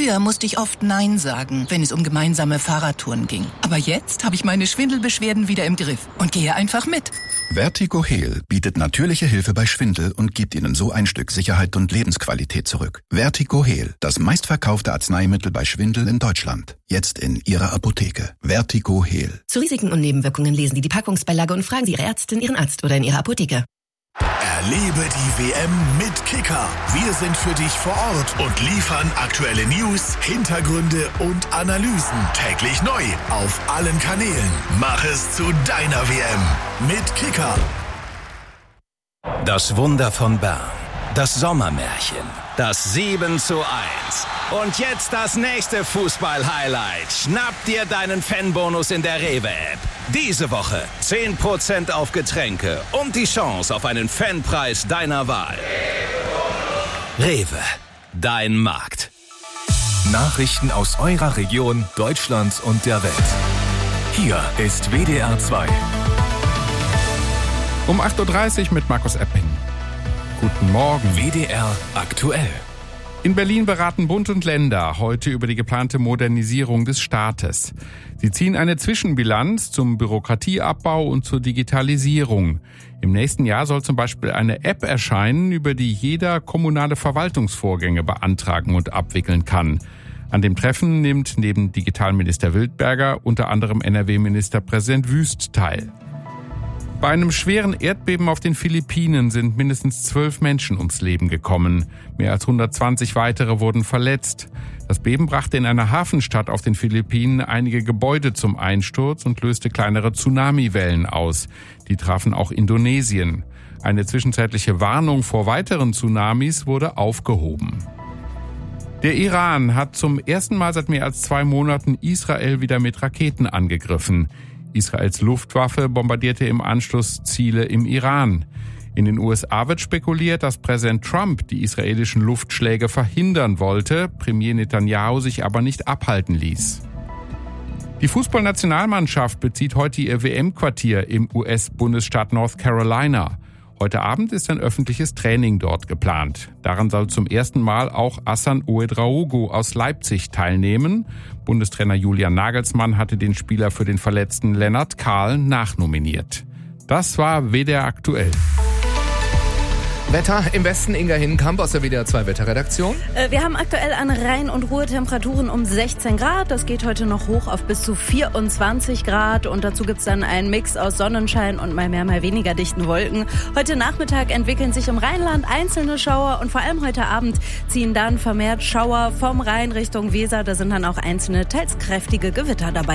Früher musste ich oft Nein sagen, wenn es um gemeinsame Fahrradtouren ging. Aber jetzt habe ich meine Schwindelbeschwerden wieder im Griff und gehe einfach mit. Vertigo-Heal bietet natürliche Hilfe bei Schwindel und gibt Ihnen so ein Stück Sicherheit und Lebensqualität zurück. Vertigo-Heal, das meistverkaufte Arzneimittel bei Schwindel in Deutschland. Jetzt in Ihrer Apotheke. Vertigo-Heal. Zu Risiken und Nebenwirkungen lesen Sie die Packungsbeilage und fragen Sie Ihre Ärztin, Ihren Arzt oder in Ihrer Apotheke. Erlebe die WM mit Kicker. Wir sind für dich vor Ort und liefern aktuelle News, Hintergründe und Analysen täglich neu auf allen Kanälen. Mach es zu deiner WM mit Kicker. Das Wunder von Bern, das Sommermärchen, das 7:1 und jetzt das nächste Fußball-Highlight. Schnapp dir deinen Fanbonus in der Rewe-App. Diese Woche 10% auf Getränke und die Chance auf einen Fanpreis deiner Wahl. Rewe, dein Markt. Nachrichten aus eurer Region, Deutschlands und der Welt. Hier ist WDR 2. Um 8.30 Uhr mit Markus Epping. Guten Morgen. WDR aktuell. In Berlin beraten Bund und Länder heute über die geplante Modernisierung des Staates. Sie ziehen eine Zwischenbilanz zum Bürokratieabbau und zur Digitalisierung. Im nächsten Jahr soll zum Beispiel eine App erscheinen, über die jeder kommunale Verwaltungsvorgänge beantragen und abwickeln kann. An dem Treffen nimmt neben Digitalminister Wildberger unter anderem NRW-Ministerpräsident Wüst teil. Bei einem schweren Erdbeben auf den Philippinen sind mindestens 12 Menschen ums Leben gekommen. Mehr als 120 weitere wurden verletzt. Das Beben brachte in einer Hafenstadt auf den Philippinen einige Gebäude zum Einsturz und löste kleinere Tsunamiwellen aus. Die trafen auch Indonesien. Eine zwischenzeitliche Warnung vor weiteren Tsunamis wurde aufgehoben. Der Iran hat zum ersten Mal seit mehr als 2 Monaten Israel wieder mit Raketen angegriffen. Israels Luftwaffe bombardierte im Anschluss Ziele im Iran. In den USA wird spekuliert, dass Präsident Trump die israelischen Luftschläge verhindern wollte, Premier Netanyahu sich aber nicht abhalten ließ. Die Fußballnationalmannschaft bezieht heute ihr WM-Quartier im US-Bundesstaat North Carolina. Heute Abend ist ein öffentliches Training dort geplant. Daran soll zum ersten Mal auch Hassan Ouedraogo aus Leipzig teilnehmen. Bundestrainer Julian Nagelsmann hatte den Spieler für den verletzten Lennart Kahl nachnominiert. Das war WDR aktuell. Wetter im Westen, Inga Hinnenkamp aus der WDR 2 Wetterredaktion. Wir haben aktuell an Rhein- und Ruhr-Temperaturen um 16 Grad. Das geht heute noch hoch auf bis zu 24 Grad. Und dazu gibt's dann einen Mix aus Sonnenschein und mal mehr, mal weniger dichten Wolken. Heute Nachmittag entwickeln sich im Rheinland einzelne Schauer. Und vor allem heute Abend ziehen dann vermehrt Schauer vom Rhein Richtung Weser. Da sind dann auch einzelne, teils kräftige Gewitter dabei.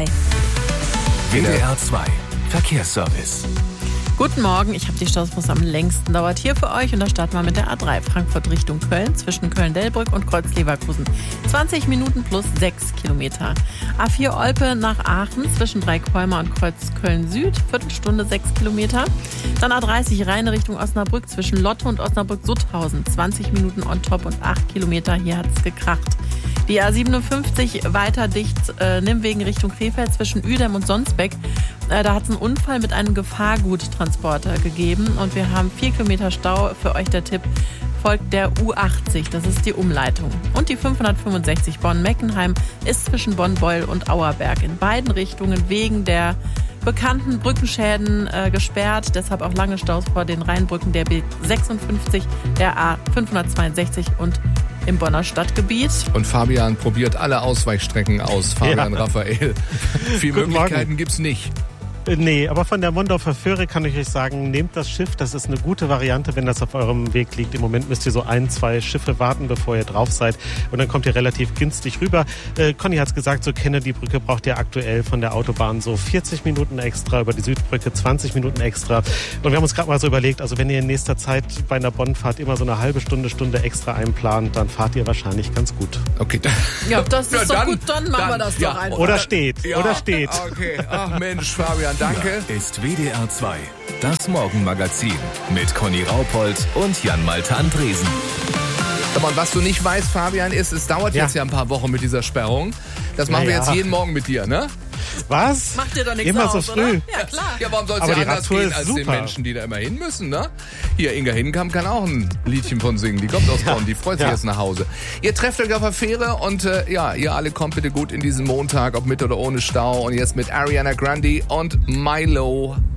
WDR 2 Verkehrsservice. Guten Morgen, ich habe die Staus, wo es am längsten dauert, hier für euch. Und da starten wir mit der A3 Frankfurt Richtung Köln, zwischen Köln-Delbrück und Kreuz-Leverkusen. 20 Minuten plus 6 Kilometer. A4 Olpe nach Aachen, zwischen Dreikolmer und Kreuz Köln-Süd, Viertelstunde 6 Kilometer. Dann A30 Rheine Richtung Osnabrück, zwischen Lotte und Osnabrück-Sutthausen, 20 Minuten on top und 8 Kilometer. Hier hat es gekracht. Die A57 weiter dicht, Nimwegen Richtung Krefeld, zwischen Uedem und Sonsbeck. Da hat es einen Unfall mit einem Gefahrguttransporter gegeben und wir haben 4 Kilometer Stau. Für euch der Tipp, folgt der U80, das ist die Umleitung. Und die 565 Bonn-Meckenheim ist zwischen Bonn-Beul und Auerberg in beiden Richtungen wegen der bekannten Brückenschäden gesperrt. Deshalb auch lange Staus vor den Rheinbrücken der B56, der A562 und im Bonner Stadtgebiet. Und Fabian probiert alle Ausweichstrecken aus. Fabian, ja. Raphael. Viele Möglichkeiten gibt's nicht. Nee, aber von der Mondorfer Föhre kann ich euch sagen, nehmt das Schiff. Das ist eine gute Variante, wenn das auf eurem Weg liegt. Im Moment müsst ihr so 1-2 Schiffe warten, bevor ihr drauf seid. Und dann kommt ihr relativ günstig rüber. Conny hat's gesagt, so Kennedy-Brücke braucht ihr aktuell von der Autobahn so 40 Minuten extra, über die Südbrücke 20 Minuten extra. Und wir haben uns gerade mal so überlegt, also wenn ihr in nächster Zeit bei einer Bonnfahrt immer so eine halbe Stunde extra einplant, dann fahrt ihr wahrscheinlich ganz gut. Okay. Ja, das ist doch gut, dann machen wir das doch einfach. Oder steht. Okay. Ach Mensch, Fabian, danke. Ist WDR 2, das Morgenmagazin mit Conny Raupold und Jan-Malte Andresen. Aber was du nicht weißt, Fabian, ist, es dauert jetzt ja ein paar Wochen mit dieser Sperrung. Das machen wir jetzt jeden Morgen mit dir, ne? Was? Macht dir doch nichts Immer aus, so früh. oder? Ja, klar. Ja, warum soll es Aber ja die anders Radtour gehen ist als super. den Menschen, die da immer hin müssen, ne? Hier, Inga Hinkamp kann auch ein Liedchen von singen. Die kommt aus Bonn, die freut sich jetzt nach Hause. Ihr trefft euch auf der Fähre und ihr alle kommt bitte gut in diesen Montag, ob mit oder ohne Stau. Und jetzt mit Ariana Grande und Milo.